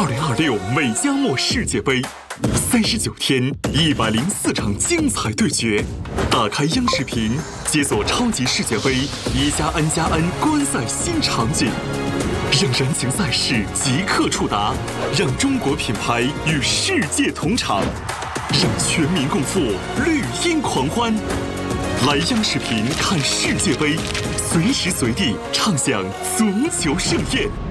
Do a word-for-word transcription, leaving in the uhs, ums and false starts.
二零二六美加墨世界杯，三十九天，一百零四场精彩对决。打开央视频，解锁超级世界杯一加 N 加 N 观赛新场景，让燃情赛事即刻触达，让中国品牌与世界同场，让全民共赴绿茵狂欢。来央视频看世界杯，随时随地畅享足球盛宴。